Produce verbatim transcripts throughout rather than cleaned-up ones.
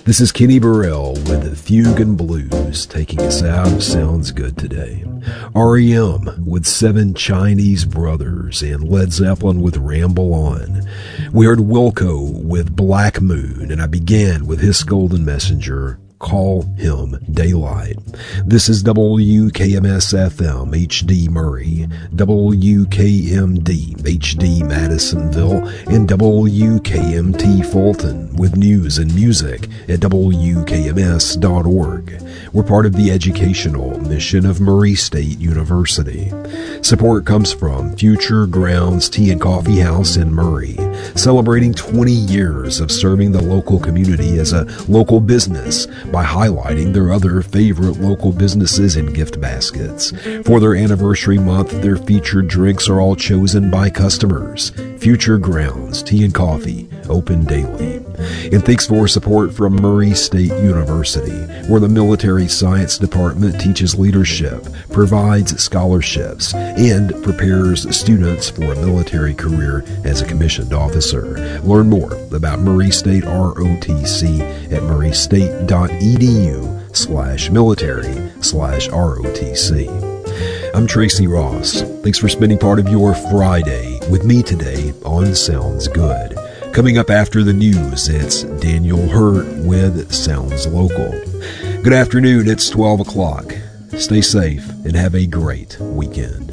This is Kenny Burrell with Fugue and Blues, taking us out of Sounds Good today. R E M with Seven Chinese Brothers and Led Zeppelin with Ramble On. We heard Wilco with Black Moon, and I began with his Golden Messenger, Call Him Daylight. This is W K M S F M H D Murray, W K M D H D Madisonville, and W K M T Fulton with news and music at W K M S dot org. We're part of the educational mission of Murray State University. Support comes from Future Grounds Tea and Coffee House in Murray, celebrating twenty years of serving the local community as a local business by highlighting their other favorite local businesses in gift baskets. For their anniversary month, their featured drinks are all chosen by customers. Future Grounds Tea and Coffee, open daily. And thanks for support from Murray State University, where the Military Science Department teaches leadership, provides scholarships, and prepares students for a military career as a commissioned officer. Learn more about Murray State R O T C at murraystate.edu slash military slash ROTC. I'm Tracy Ross. Thanks for spending part of your Friday with me today on Sounds Good. Coming up after the news, it's Daniel Hurt with Sounds Local. Good afternoon, it's twelve o'clock. Stay safe and have a great weekend.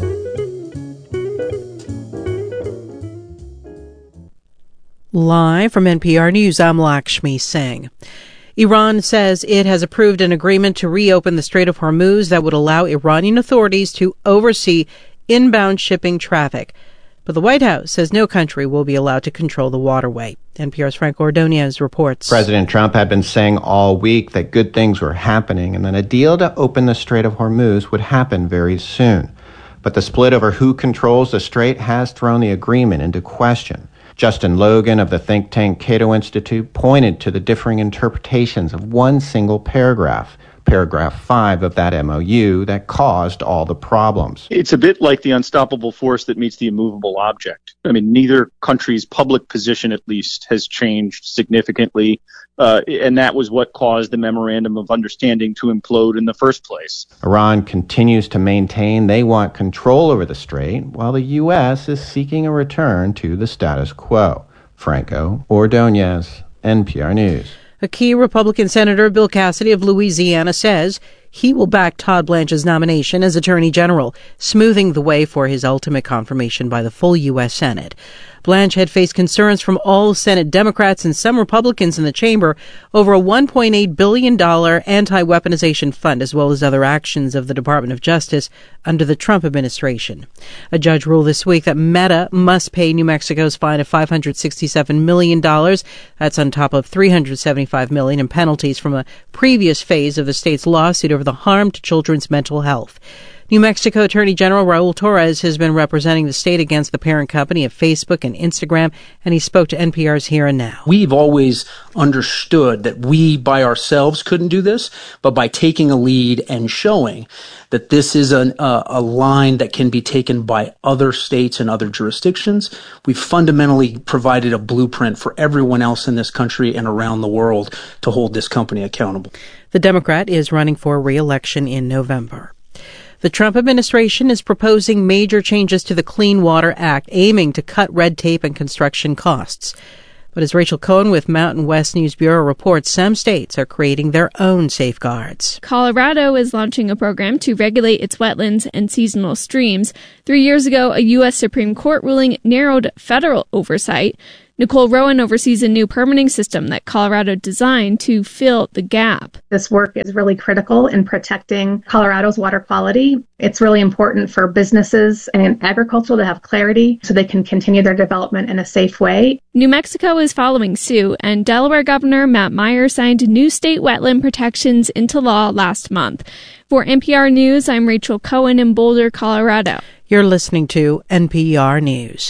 Live from N P R News, I'm Lakshmi Singh. Iran says it has approved an agreement to reopen the Strait of Hormuz that would allow Iranian authorities to oversee inbound shipping traffic. But the White House says no country will be allowed to control the waterway. N P R's Frank Ordonez reports. President Trump had been saying all week that good things were happening and that a deal to open the Strait of Hormuz would happen very soon. But the split over who controls the strait has thrown the agreement into question. Justin Logan of the think tank Cato Institute pointed to the differing interpretations of one single paragraph, paragraph five of that M O U, that caused all the problems. It's a bit like the unstoppable force that meets the immovable object. I mean, neither country's public position, at least, has changed significantly, uh, and that was what caused the Memorandum of Understanding to implode in the first place. Iran continues to maintain they want control over the strait, while the U S is seeking a return to the status quo. Franco Ordonez, N P R News. A key Republican Senator, Bill Cassidy of Louisiana, says he will back Todd Blanche's nomination as Attorney General, smoothing the way for his ultimate confirmation by the full U S Senate. Blanche had faced concerns from all Senate Democrats and some Republicans in the chamber over a one point eight billion dollars anti-weaponization fund, as well as other actions of the Department of Justice under the Trump administration. A judge ruled this week that Meta must pay New Mexico's fine of five hundred sixty-seven million dollars. That's on top of three hundred seventy-five million dollars in penalties from a previous phase of the state's lawsuit over the harm to children's mental health. New Mexico Attorney General Raul Torres has been representing the state against the parent company of Facebook and Instagram, and he spoke to N P R's Here and Now. We've always understood that we by ourselves couldn't do this, but by taking a lead and showing that this is an, uh, a line that can be taken by other states and other jurisdictions, we've fundamentally provided a blueprint for everyone else in this country and around the world to hold this company accountable. The Democrat is running for re-election in November. The Trump administration is proposing major changes to the Clean Water Act, aiming to cut red tape and construction costs. But as Rachel Cohen with Mountain West News Bureau reports, some states are creating their own safeguards. Colorado is launching a program to regulate its wetlands and seasonal streams. Three years ago, a U S Supreme Court ruling narrowed federal oversight. Nicole Rowan oversees a new permitting system that Colorado designed to fill the gap. This work is really critical in protecting Colorado's water quality. It's really important for businesses and agriculture to have clarity so they can continue their development in a safe way. New Mexico is following suit, and Delaware Governor Matt Meyer signed new state wetland protections into law last month. For N P R News, I'm Rachel Cohen in Boulder, Colorado. You're listening to N P R News.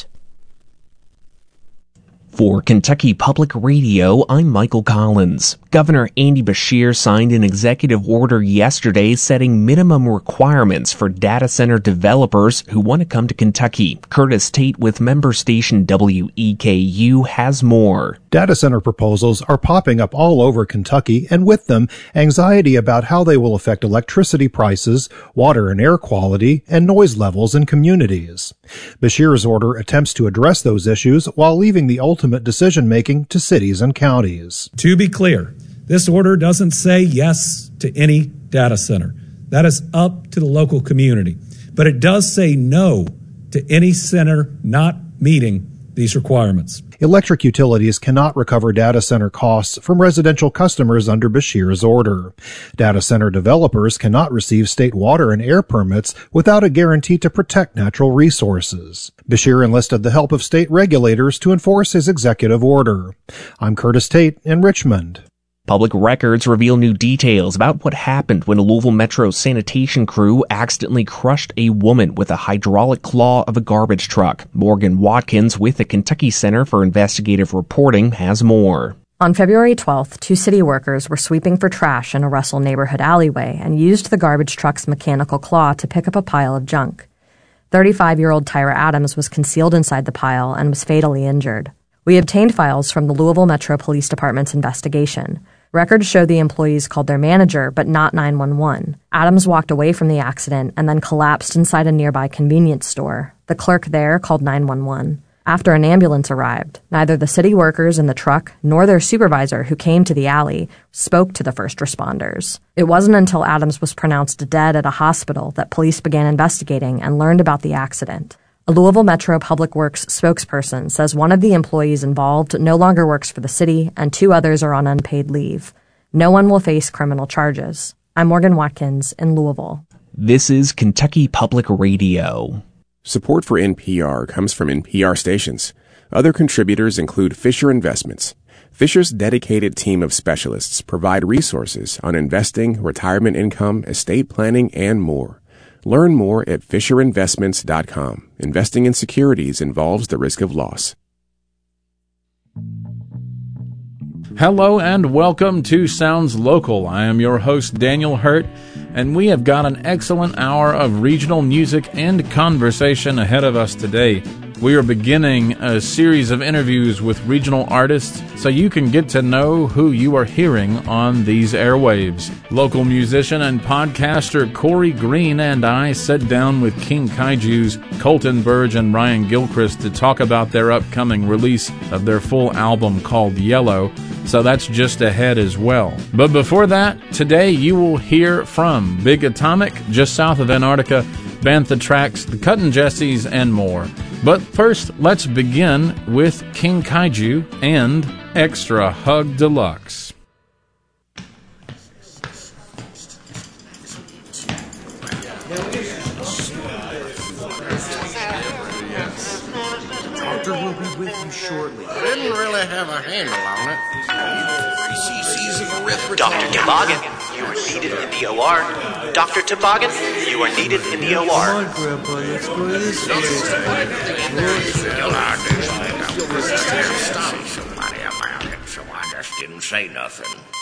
For Kentucky Public Radio, I'm Michael Collins. Governor Andy Beshear signed an executive order yesterday setting minimum requirements for data center developers who want to come to Kentucky. Curtis Tate with member station W E K U has more. Data center proposals are popping up all over Kentucky, and with them, anxiety about how they will affect electricity prices, water and air quality, and noise levels in communities. Beshear's order attempts to address those issues while leaving the ultimate decision-making to cities and counties. To be clear, this order doesn't say yes to any data center. That is up to the local community. But it does say no to any center not meeting these requirements. Electric utilities cannot recover data center costs from residential customers under Beshear's order. Data center developers cannot receive state water and air permits without a guarantee to protect natural resources. Beshear enlisted the help of state regulators to enforce his executive order. I'm Curtis Tate in Richmond. Public records reveal new details about what happened when a Louisville Metro sanitation crew accidentally crushed a woman with a hydraulic claw of a garbage truck. Morgan Watkins with the Kentucky Center for Investigative Reporting has more. On February twelfth, two city workers were sweeping for trash in a Russell neighborhood alleyway and used the garbage truck's mechanical claw to pick up a pile of junk. thirty-five-year-old Tyra Adams was concealed inside the pile and was fatally injured. We obtained files from the Louisville Metro Police Department's investigation. Records show the employees called their manager, but not nine one one. Adams walked away from the accident and then collapsed inside a nearby convenience store. The clerk there called nine one one. After an ambulance arrived, neither the city workers in the truck nor their supervisor who came to the alley spoke to the first responders. It wasn't until Adams was pronounced dead at a hospital that police began investigating and learned about the accident. A Louisville Metro Public Works spokesperson says one of the employees involved no longer works for the city and two others are on unpaid leave. No one will face criminal charges. I'm Morgan Watkins in Louisville. This is Kentucky Public Radio. Support for N P R comes from N P R stations. Other contributors include Fisher Investments. Fisher's dedicated team of specialists provide resources on investing, retirement income, estate planning, and more. Learn more at fisher investments dot com. Investing in securities involves the risk of loss. Hello and welcome to Sounds Local. I am your host, Daniel Hurt, and we have got an excellent hour of regional music and conversation ahead of us today. We are beginning a series of interviews with regional artists so you can get to know who you are hearing on these airwaves. Local musician and podcaster Corey Green and I sat down with King Kaiju's Colton Burge and Ryan Gilchrist to talk about their upcoming release of their full album called Yellow, so that's just ahead as well. But before that, today you will hear from Big Atomic, just south of Antarctica, Bantha Tracks, the Cuttin' Jessies, and more. But first, let's begin with King Kaiju and Extra Hug Deluxe. Doctor will be with you shortly. I didn't really have a handle on it. Three cc's of erythritol. Doctor Toboggan, you are needed in the O R. Doctor Toboggan, you are needed in the O R. Come on, Grandpa, let's go to this place. Somebody about it, so I just didn't say nothing.